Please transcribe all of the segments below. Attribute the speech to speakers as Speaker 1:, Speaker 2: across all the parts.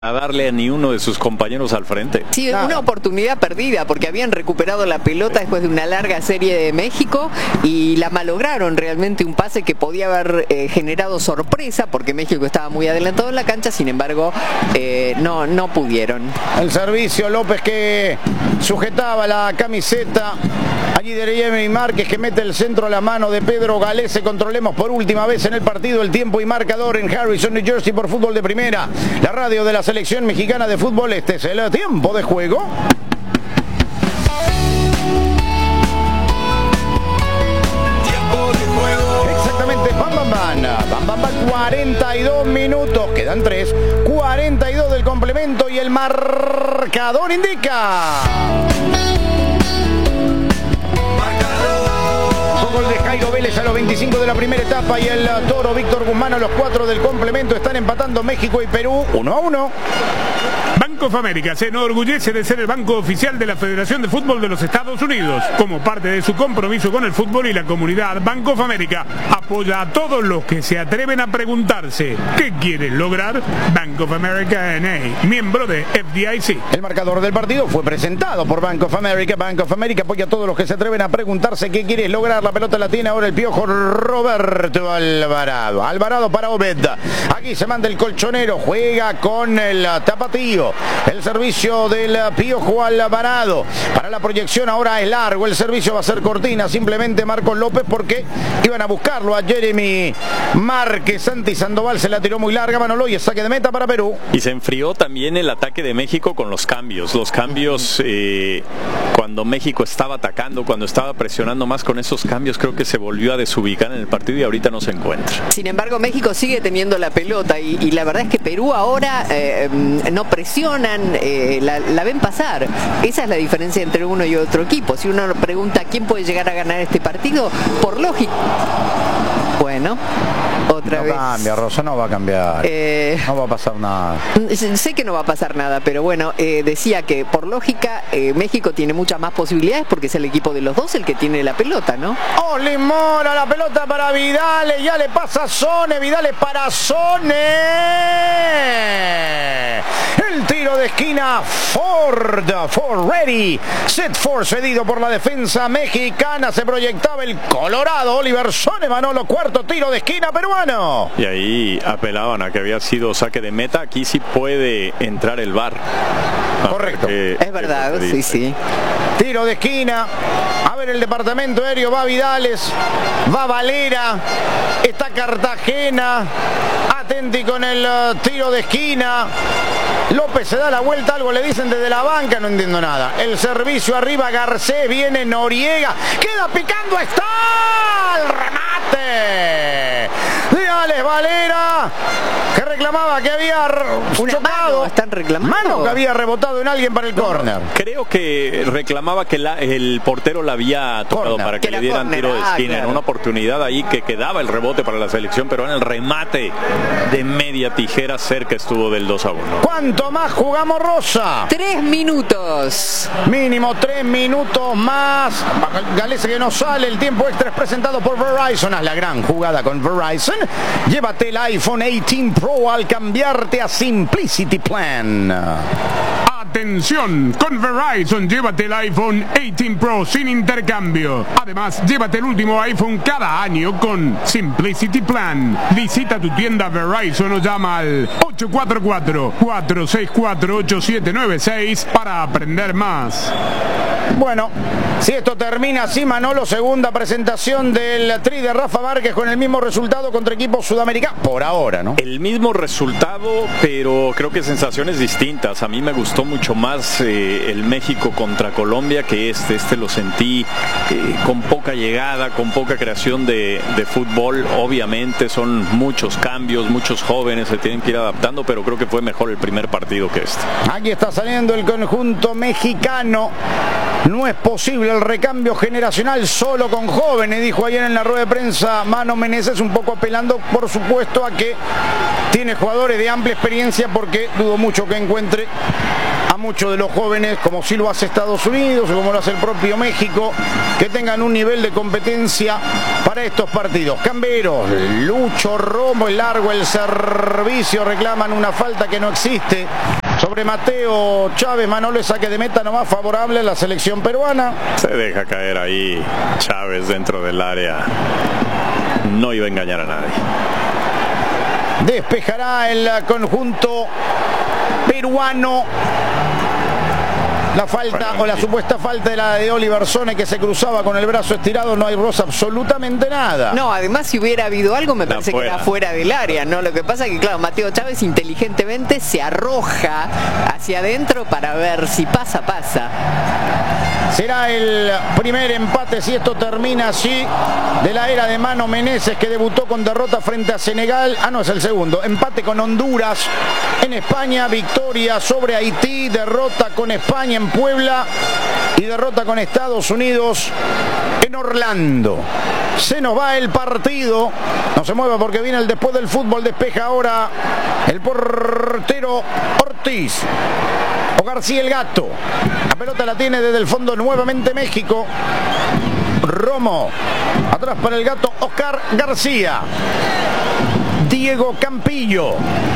Speaker 1: a darle a ni uno de sus compañeros al frente.
Speaker 2: Sí, una oportunidad perdida porque habían recuperado la pelota después de una larga serie de México y la malograron. Realmente un pase que podía haber generado sorpresa porque México estaba muy adelantado en la cancha, sin embargo no pudieron.
Speaker 3: El servicio, López que sujetaba la camiseta allí de Jeremy Márquez, que mete el centro a la mano de Pedro Galese. Controlemos por última vez en el partido el tiempo y marcador en Harrison, New Jersey, por Fútbol de Primera, la radio de la selección mexicana de fútbol. Este es el tiempo de juego. Exactamente, bam, 42 minutos, quedan 3, 42 del complemento y el marcador indica... Gol de Jairo Vélez a los 25 de la primera etapa y el toro Víctor Guzmán a los 4 del complemento. Están empatando México y Perú 1-1.
Speaker 4: Bank of America se enorgullece de ser el banco oficial de la Federación de Fútbol de los Estados Unidos. Como parte de su compromiso con el fútbol y la comunidad, Bank of America apoya a todos los que se atreven a preguntarse ¿qué quieren lograr? Bank of America N.A., miembro de FDIC.
Speaker 3: El marcador del partido fue presentado por Bank of America. Bank of America apoya a todos los que se atreven a preguntarse ¿qué quieres lograr? La pelota la tiene ahora el piojo Roberto Alvarado. Alvarado para Obed. Aquí se manda el colchonero, juega con el tapatío. El servicio del piojo Alvarado. Para la proyección ahora es largo. El servicio va a ser cortina. Simplemente Marcos López porque iban a buscarlo a Jeremy Márquez. Santi Sandoval se la tiró muy larga. Manolo y saque de meta para Perú.
Speaker 1: Y se enfrió también el ataque de México con los cambios. Los cambios cuando México estaba atacando, cuando estaba presionando más, con esos cambios creo que se volvió a desubicar en el partido y ahorita no se encuentra.
Speaker 2: Sin embargo, México sigue teniendo la pelota y la verdad es que Perú ahora no presionan, la ven pasar. Esa es la diferencia entre uno y otro equipo. Si uno pregunta quién puede llegar a ganar este partido, por lógica. Bueno, otra vez.
Speaker 3: No cambia, Rosa, no va a cambiar. No va a pasar nada.
Speaker 2: Sé que no va a pasar nada, pero bueno, decía que por lógica México tiene muchas más posibilidades porque es el equipo de los dos el que tiene la pelota, ¿no?
Speaker 3: Oli Mora, la pelota para Vidal, ya le pasa a Sone, Vidal es para Sone. El tiro de esquina, Ford ready, set for cedido por la defensa mexicana, se proyectaba el Colorado, Oliver Sone, Manolo, cuarto tiro de esquina peruano.
Speaker 1: Y ahí apelaban a que había sido saque de meta, aquí sí puede entrar el VAR.
Speaker 3: Correcto.
Speaker 2: Es verdad, sí.
Speaker 3: Tiro de esquina, a ver el departamento aéreo, va Vidales, va Valera, está Cartagena, atenti con el tiro de esquina. López se da la vuelta, algo le dicen desde la banca, no entiendo nada. El servicio arriba, Garcés, viene Noriega, queda picando, está el remate de Alex Valera, que reclamaba que había chocado.
Speaker 2: ¿Están reclamando?
Speaker 3: Mano que había rebotado en alguien para el córner.
Speaker 1: Creo que reclamaba que el portero la había tocado para que le dieran tiro de esquina. En una oportunidad ahí que quedaba el rebote para la selección, pero en el remate de media tijera cerca estuvo del 2-1.
Speaker 3: ¿Cuánto más jugamos, Rosa?
Speaker 2: 3 minutos.
Speaker 3: Mínimo 3 minutos más. Galese que no sale. El tiempo extra es presentado por Verizon. Haz la gran jugada con Verizon. Llévate el iPhone 18 Pro al cambiarte a Simplicity Plan.
Speaker 4: Atención, con Verizon llévate el iPhone 18 Pro sin intercambio. Además, llévate el último iPhone cada año con Simplicity Plan. Visita tu tienda Verizon o llama al 844-464-8796 para aprender más.
Speaker 3: Bueno, si esto termina así, Manolo, segunda presentación del tri de Rafa Márquez con el mismo resultado contra equipos sudamericanos. Por ahora, ¿no?
Speaker 1: El mismo resultado, pero creo que sensaciones distintas. A mí me gustó mucho más el México contra Colombia que este lo sentí con poca llegada, con poca creación de fútbol. Obviamente son muchos cambios, muchos jóvenes se tienen que ir adaptando, pero creo que fue mejor el primer partido que este.
Speaker 3: Aquí está saliendo el conjunto mexicano. No es posible el recambio generacional solo con jóvenes, dijo ayer en la rueda de prensa Mano Meneses, un poco apelando por supuesto a que tiene jugadores de amplia experiencia, porque dudo mucho que encuentre a muchos de los jóvenes, como sí lo hace Estados Unidos o como lo hace el propio México, que tengan un nivel de competencia para estos partidos. Camberos, Lucho Romo, el largo, el servicio, reclaman una falta que no existe sobre Mateo Chávez. Manolo, saque de meta nomás favorable a la selección peruana.
Speaker 1: Se deja caer ahí Chávez dentro del área. No iba a engañar a nadie.
Speaker 3: Despejará el conjunto peruano. La falta o la supuesta falta de la de Oliver Sone, que se cruzaba con el brazo estirado. No hay rosa absolutamente nada.
Speaker 2: No, además si hubiera habido algo me parece que era fuera del área, ¿no? Lo que pasa es que, claro, Mateo Chávez inteligentemente se arroja hacia adentro para ver si pasa.
Speaker 3: Será el primer empate, si esto termina así, de la era de Mano Meneses, que debutó con derrota frente a Senegal. No, es el segundo. Empate con Honduras en España, victoria sobre Haití, derrota con España en Puebla y derrota con Estados Unidos en Orlando. Se nos va el partido. No se mueva porque viene el después del fútbol. Despeja ahora el portero Ortiz. O García el Gato. La pelota la tiene desde el fondo nuevamente México. Romo. Atrás para el Gato Oscar García. Diego Campillo.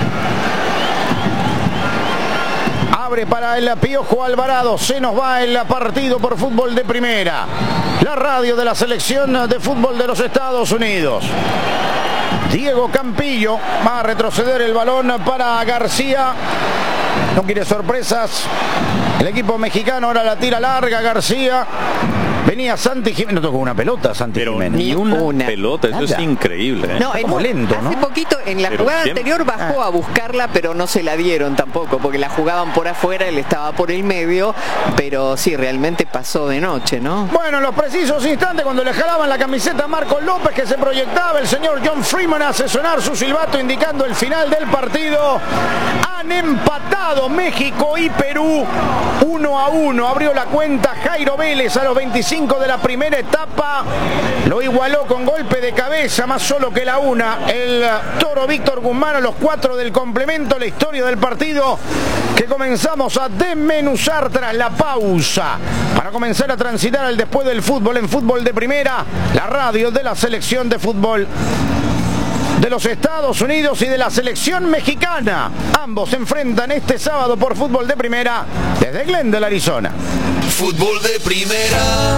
Speaker 3: Abre para el Piojo Alvarado. Se nos va el partido por Fútbol de Primera. La radio de la selección de fútbol de los Estados Unidos. Diego Campillo va a retroceder el balón para García. No quiere sorpresas el equipo mexicano. Ahora la tira larga García. Venía Santi Jiménez. No tocó una pelota Santi Jiménez.
Speaker 1: Ni una pelota. Eso es increíble.
Speaker 2: No,
Speaker 3: como lento, ¿no?
Speaker 2: Hace poquito en la jugada anterior bajó a buscarla, pero no se la dieron tampoco, porque la jugaban por afuera, él estaba por el medio, pero sí, realmente pasó de noche, ¿no?
Speaker 3: Bueno, en los precisos instantes, cuando le jalaban la camiseta a Marcos López, que se proyectaba, el señor John Freeman hace sonar su silbato indicando el final del partido. Han empatado México y Perú 1-1. Abrió la cuenta Jairo Vélez a los 25 de la primera etapa. Lo igualó con golpe de cabeza, más solo que la una, el toro Víctor Guzmán a los 4 del complemento. La historia del partido que comenzamos a desmenuzar tras la pausa, para comenzar a transitar al después del fútbol en Fútbol de Primera, la radio de la selección de fútbol de los Estados Unidos y de la selección mexicana. Ambos se enfrentan este sábado por Fútbol de Primera desde Glendale, Arizona.
Speaker 5: Fútbol de Primera.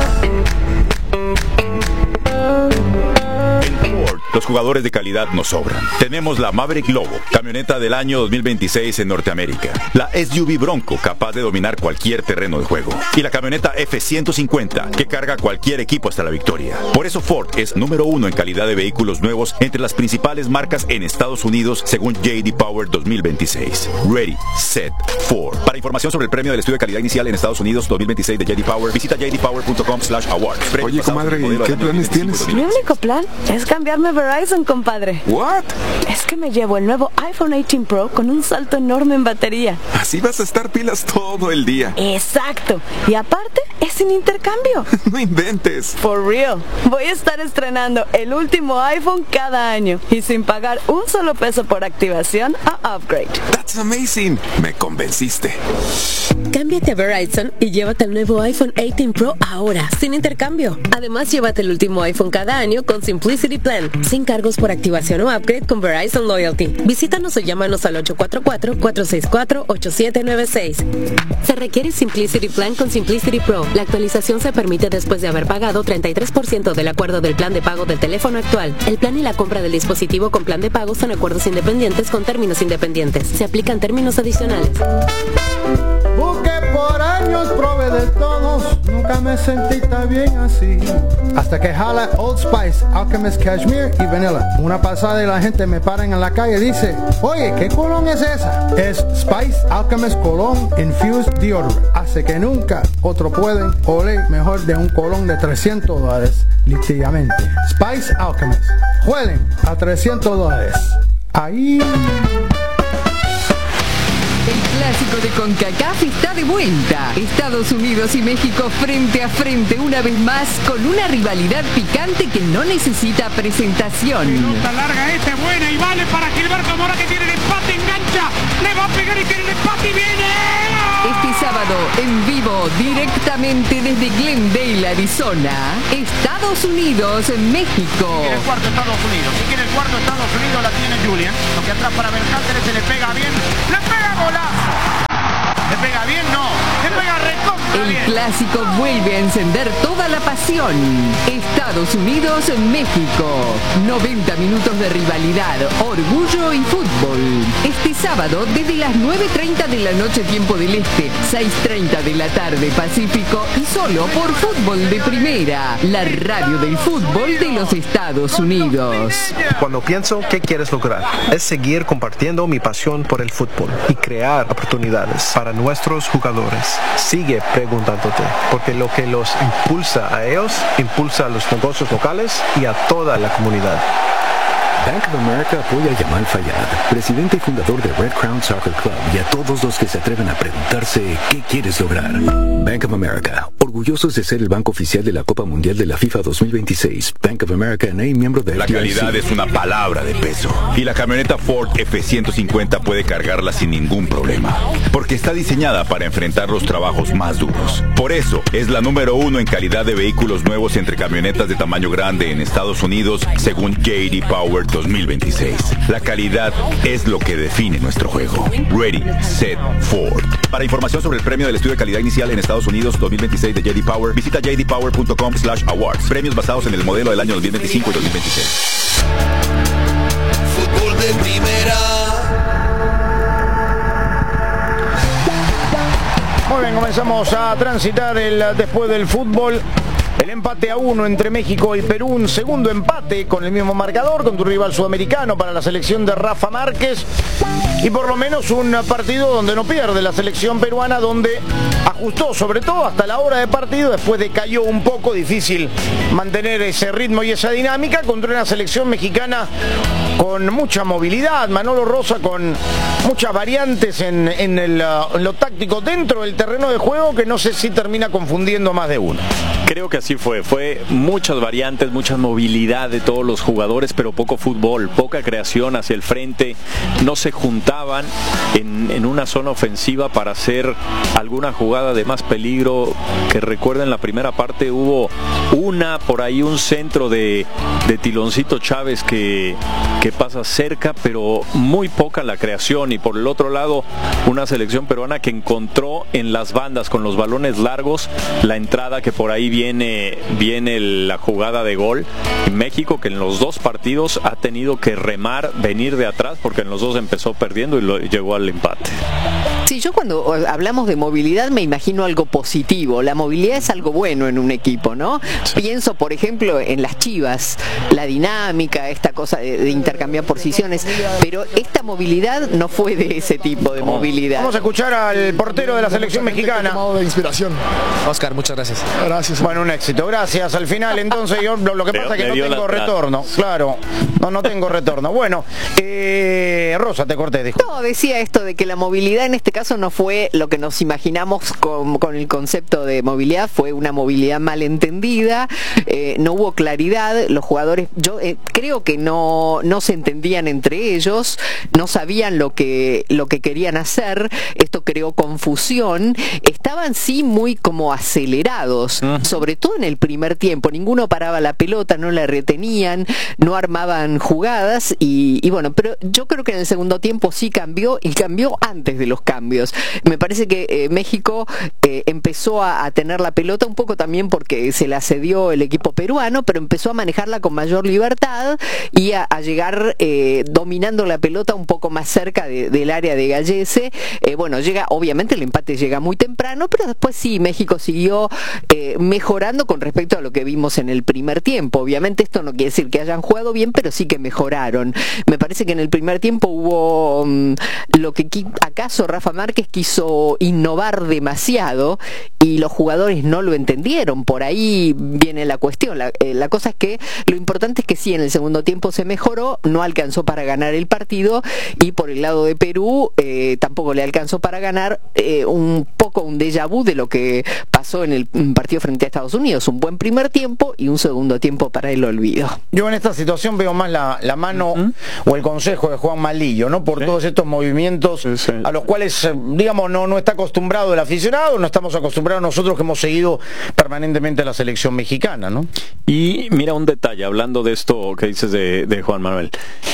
Speaker 6: Los jugadores de calidad nos sobran. Tenemos la Maverick Lobo, camioneta del año 2026 en Norteamérica. La SUV Bronco, capaz de dominar cualquier terreno de juego. Y la camioneta F-150, que carga cualquier equipo hasta la victoria. Por eso Ford es número 1 en calidad de vehículos nuevos entre las principales marcas en Estados Unidos, según J.D. Power 2026. Ready, Set, Ford. Para información sobre el premio del estudio de calidad inicial en Estados Unidos 2026 de J.D. Power, visita jdpower.com/awards.
Speaker 7: Oye, comadre, ¿y qué planes tienes?
Speaker 8: Mi único plan es cambiarme Verizon, compadre.
Speaker 7: ¿What?
Speaker 8: Es que me llevo el nuevo iPhone 18 Pro con un salto enorme en batería.
Speaker 7: Así vas a estar pilas todo el día.
Speaker 8: Exacto. Y aparte, es sin intercambio.
Speaker 7: No inventes.
Speaker 8: For real. Voy a estar estrenando el último iPhone cada año y sin pagar un solo peso por activación a upgrade.
Speaker 7: That's amazing. Me convenciste.
Speaker 9: Cámbiate a Verizon y llévate el nuevo iPhone 18 Pro ahora, sin intercambio. Además, llévate el último iPhone cada año con Simplicity Plan, sin cargos por activación o upgrade con Verizon Loyalty. Visítanos o llámanos al 844-464-8796. Se requiere Simplicity Plan con Simplicity Pro. La actualización se permite después de haber pagado 33% del acuerdo del plan de pago del teléfono actual. El plan y la compra del dispositivo con plan de pago son acuerdos independientes con términos independientes. Se aplican términos adicionales.
Speaker 10: Busqué por años, probé de todos, nunca me sentí tan bien así. Hasta que jala Old Spice, Alchemist Cashmere y Vanilla. Una pasada y la gente me para en la calle y dice, oye, ¿qué colón es esa? Es Spice Alchemist Cologne Infused Deodorant. Hace que nunca otro pueden oler mejor de un colón de $300, literalmente. Spice Alchemist. Huelen a $300. Ahí...
Speaker 11: El clásico de CONCACAF está de vuelta. Estados Unidos y México frente a frente una vez más con una rivalidad picante que no necesita presentación.
Speaker 4: Pelota larga esta es buena y vale para Gilberto Mora, que tiene el empate, engancha, le va a pegar y tiene el empate y viene.
Speaker 11: Este sábado, en vivo, directamente desde Glendale, Arizona, Estados Unidos, México.
Speaker 3: Si quiere el cuarto Estados Unidos, si quiere el cuarto Estados Unidos, la tiene Julian. Lo que atrás para Berhalter, se le pega bien, le pega golazo. ¿Le pega bien? No. Le pega recontra bien.
Speaker 11: El clásico vuelve a encender toda la pasión. Estados Unidos, México. 90 minutos de rivalidad, orgullo y fútbol. Este sábado desde las 9:30 de la noche tiempo del Este, 6:30 de la tarde Pacífico y solo por Fútbol de Primera, la radio del fútbol de los Estados Unidos.
Speaker 12: Cuando pienso qué quieres lograr, es seguir compartiendo mi pasión por el fútbol y crear oportunidades para nuestros jugadores. Sigue preguntándote, porque lo que los impulsa a ellos, impulsa a los negocios locales y a toda la comunidad.
Speaker 13: Bank of America apoya a Yamal Fayad, presidente y fundador de Red Crown Soccer Club, y a todos los que se atreven a preguntarse qué quieres lograr. Bank of America, orgullosos de ser el banco oficial de la Copa Mundial de la FIFA 2026. Bank of America, NA, miembro de
Speaker 6: La
Speaker 13: FDIC.
Speaker 6: calidad es una palabra de peso. Y la camioneta Ford F-150 puede cargarla sin ningún problema. Porque está diseñada para enfrentar los trabajos más duros. Por eso, es la número 1 en calidad de vehículos nuevos entre camionetas de tamaño grande en Estados Unidos, según J.D. Power 2026. La calidad es lo que define nuestro juego. Ready, Set, Ford. Para información sobre el premio del estudio de calidad inicial en Estados Unidos 2026 de J.D. Power, visita jdpower.com/awards. Premios basados en el modelo del año 2025 y 2026.
Speaker 5: Fútbol de Primera.
Speaker 3: Muy bien, comenzamos a transitar después del fútbol. El empate a 1 entre México y Perú, un segundo empate con el mismo marcador, con tu rival sudamericano para la selección de Rafa Márquez, y por lo menos un partido donde no pierde la selección peruana, donde ajustó sobre todo hasta la hora de partido, después decayó un poco, difícil mantener ese ritmo y esa dinámica contra una selección mexicana con mucha movilidad, Manolo Rosa, con muchas variantes en lo táctico dentro del terreno de juego, que no sé si termina confundiendo a más de uno.
Speaker 1: Creo que así fue muchas variantes, mucha movilidad de todos los jugadores, pero poco fútbol, poca creación hacia el frente, no se juntaban en una zona ofensiva para hacer alguna jugada de más peligro. Que recuerden, la primera parte hubo por ahí un centro de Tiloncito Chávez que pasa cerca, pero muy poca la creación, y por el otro lado una selección peruana que encontró en las bandas con los balones largos la entrada, que por ahí viene la jugada de gol. México, que en los dos partidos ha tenido que remar, venir de atrás, porque en los dos empezó perdiendo y llegó al empate.
Speaker 2: Sí, yo cuando hablamos de movilidad me imagino algo positivo. La movilidad es algo bueno en un equipo, ¿no? Sí. Pienso, por ejemplo, en las Chivas, la dinámica, esta cosa de intercambiar posiciones, pero esta movilidad no fue de ese tipo de movilidad.
Speaker 3: Vamos a escuchar al portero de la selección mexicana.
Speaker 14: De inspiración. Oscar, muchas gracias. Gracias.
Speaker 3: Bueno, un éxito. Gracias. Al final, entonces, yo lo que pasa es que no tengo retorno. Claro, no tengo retorno. Bueno, Rosa, te corté, disculpa.
Speaker 2: No, decía esto de que la movilidad en este caso no fue lo que nos imaginamos con el concepto de movilidad, fue una movilidad mal entendida, no hubo claridad, los jugadores, yo creo que no se entendían entre ellos, no sabían lo que querían hacer, esto creó confusión, estaban sí muy como acelerados, sobre todo en el primer tiempo, ninguno paraba la pelota, no la retenían, no armaban jugadas y bueno, pero yo creo que en el segundo tiempo sí cambió, y cambió antes de los cambios. Me parece que México empezó a tener la pelota un poco también porque se la cedió el equipo peruano, pero empezó a manejarla con mayor libertad y a llegar dominando la pelota un poco más cerca del área de Gallese. Bueno, obviamente el empate llega muy temprano, pero después sí, México siguió mejorando con respecto a lo que vimos en el primer tiempo. Obviamente esto no quiere decir que hayan jugado bien, pero sí que mejoraron. Me parece que en el primer tiempo hubo lo que acaso Rafa Márquez quiso innovar demasiado y los jugadores no lo entendieron. Por ahí viene la cuestión. La cosa es que lo importante es que sí, en el segundo tiempo se mejoró, no alcanzó para ganar el partido, y por el lado de Perú tampoco le alcanzó para ganar, un poco un déjà vu de lo que pasó en el partido frente a Estados Unidos. Un buen primer tiempo y un segundo tiempo para el olvido.
Speaker 3: Yo en esta situación veo más la mano o el consejo de Juan Malillo, ¿no? Por todos estos movimientos a los cuales, digamos, no está acostumbrado el aficionado, no estamos acostumbrados nosotros que hemos seguido permanentemente a la selección mexicana, ¿no?
Speaker 1: Y mira un detalle, hablando de esto que dices de Juan Manuel.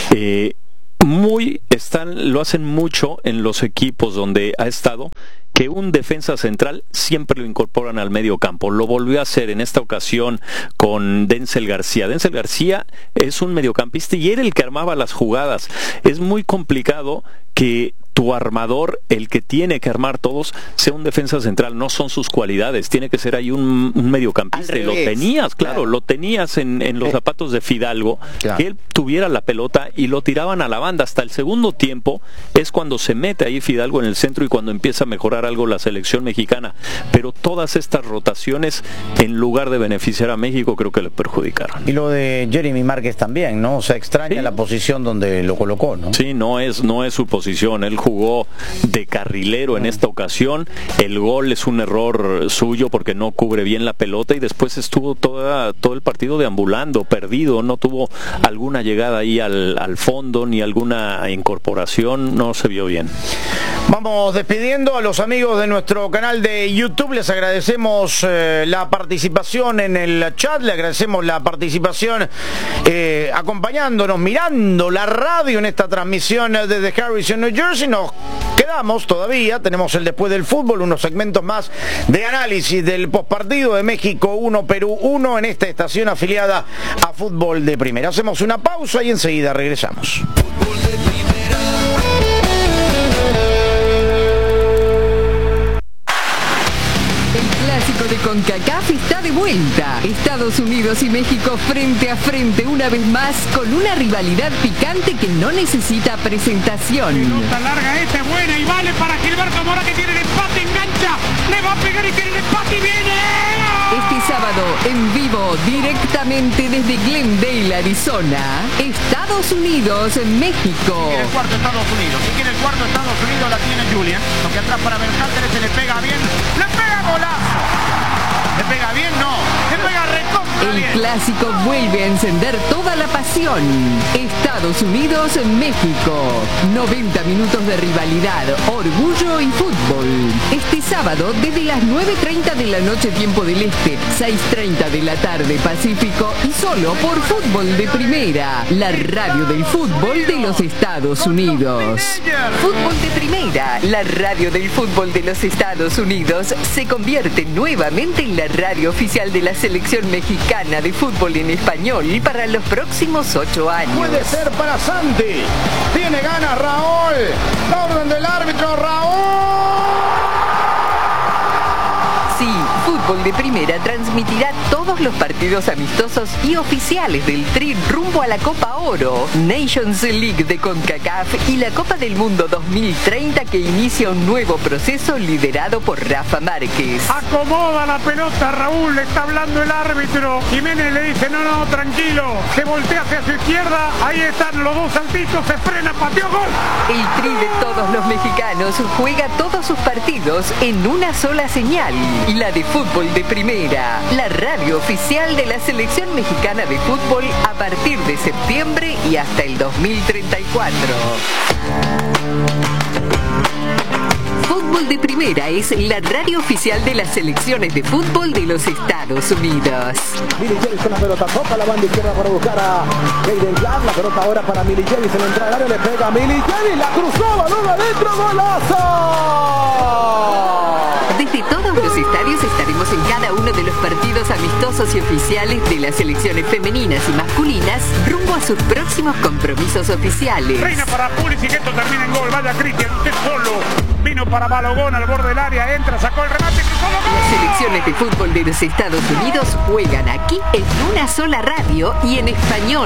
Speaker 1: Lo hacen mucho en los equipos donde ha estado, que un defensa central siempre lo incorporan al medio campo. Lo volvió a hacer en esta ocasión con Denzel García. Denzel García es un mediocampista y era el que armaba las jugadas. Es muy complicado que tu armador, el que tiene que armar todos, sea un defensa central. No son sus cualidades, tiene que ser ahí un mediocampista. Y lo tenías, claro, lo tenías en los zapatos de Fidalgo, que él tuviera la pelota y lo tiraban a la banda. Hasta el segundo tiempo es cuando se mete ahí Fidalgo en el centro y cuando empieza a mejorar algo la selección mexicana. Pero todas estas rotaciones, en lugar de beneficiar a México, creo que le perjudicaron.
Speaker 3: Y lo de Jeremy Márquez también, ¿no? O sea, extraña la posición donde lo colocó, ¿no?
Speaker 1: Sí, no es su posición. Él jugó de carrilero en esta ocasión. El gol es un error suyo porque no cubre bien la pelota y después estuvo todo el partido deambulando, perdido. No tuvo alguna llegada ahí al fondo ni alguna incorporación. No se vio bien.
Speaker 3: Vamos despidiendo a los amigos de nuestro canal de YouTube. Les agradecemos la participación en el chat, le agradecemos la participación acompañándonos, mirando la radio en esta transmisión desde Harrison, New Jersey. Nos quedamos todavía, tenemos el después del fútbol, unos segmentos más de análisis del postpartido de México 1, Perú 1 en esta estación afiliada a Fútbol de Primera. Hacemos una pausa y enseguida regresamos.
Speaker 11: De CONCACAF está de vuelta. Estados Unidos y México frente a frente una vez más con una rivalidad picante que no necesita presentación.
Speaker 4: Pelota larga esta es buena y vale para Gilberto Mora que tiene el empate, engancha, le va a pegar y tiene el empate y viene.
Speaker 11: Este sábado en vivo directamente desde Glendale, Arizona, Estados Unidos, México.
Speaker 3: Si quiere el cuarto Estados Unidos, si quiere el cuarto Estados Unidos la tiene Julian, aunque atrás para Berhalter se le pega bien, le pega golazo. ¿Le pega bien? No. ¿Le pega recontra bien?
Speaker 11: El clásico vuelve a encender toda la pasión. Estados Unidos, México. 90 minutos de rivalidad, orgullo y fútbol. Este sábado desde las 9:30 de la noche tiempo del Este, 6:30 de la tarde Pacífico y solo por Fútbol de Primera, la radio del fútbol de los Estados Unidos. Fútbol de Primera, la radio del fútbol de los Estados Unidos, se convierte nuevamente en la radio oficial de la selección mexicana de fútbol en español para los próximos 8 años.
Speaker 3: Puede ser para Santi. Tiene ganas Raúl. La orden del árbitro, Raúl.
Speaker 11: Sí, Fútbol de Primera transmitirá todos los partidos amistosos y oficiales del Tri rumbo a la Copa Oro, Nations League de CONCACAF y la Copa del Mundo 2030 que inicia un nuevo proceso liderado por Rafa Márquez.
Speaker 4: Acomoda la pelota Raúl, le está hablando el árbitro. Jiménez le dice, no, tranquilo. Se voltea hacia su izquierda, ahí están los dos saltitos, se frena, pateó, gol.
Speaker 11: El Tri de todos los mexicanos juega todos sus partidos en una sola señal. La de Fútbol de Primera, la radio oficial de la selección mexicana de fútbol a partir de septiembre y hasta el 2034. Fútbol de Primera es la radio oficial de las selecciones de fútbol de los Estados Unidos.
Speaker 15: Milly James con la pelota, toca la banda izquierda para buscar a Hayden Clark, la pelota ahora para Milly James en la entrada del área, le pega a Milly James, la cruzó, balón adentro, golazo.
Speaker 11: Desde todos los estadios estaremos en cada uno de los partidos amistosos y oficiales de las selecciones femeninas y masculinas rumbo a sus próximos compromisos oficiales.
Speaker 4: Reina para Pulisic, que esto termina en gol, vaya Cristian, usted solo. Vino para Balogón al borde del área, entra, sacó el remate, cruzó el gol.
Speaker 11: Las selecciones de fútbol de los Estados Unidos juegan aquí en una sola radio y en español.